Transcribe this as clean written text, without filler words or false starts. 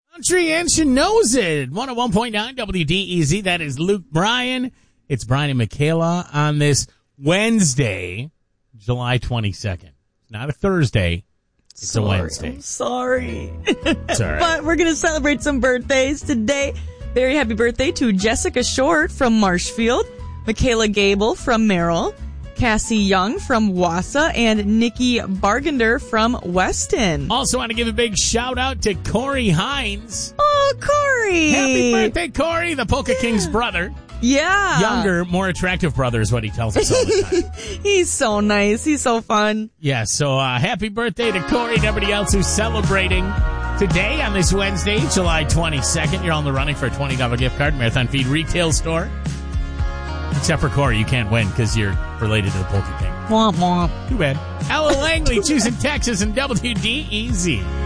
Country and she knows it. 101.9 WDEZ. That is Luke Bryan. It's Brian and Michaela on this Wednesday, July 22nd. It's not a Thursday. It's a Wednesday. I'm sorry. It's all right. But we're going to celebrate some birthdays today. Very happy birthday to Jessica Short from Marshfield, Michaela Gable from Merrill, Cassie Young from Wausau, and Nikki Bargender from Weston. Also want to give a big shout out to Corey Hines. Oh, Corey. Happy birthday, Corey, the Polka King's brother. Yeah. Younger, more attractive brother is what he tells us all the time. He's so nice. He's so fun. Yeah, so happy birthday to Corey and everybody else who's celebrating today on this Wednesday, July 22nd. You're on the running for a $20 gift card, Marathon Feed retail store. Except for Corey, you can't win because you're related to the Polka King. Womp womp. Too bad. Ella Langley choosing Texas and WDEZ.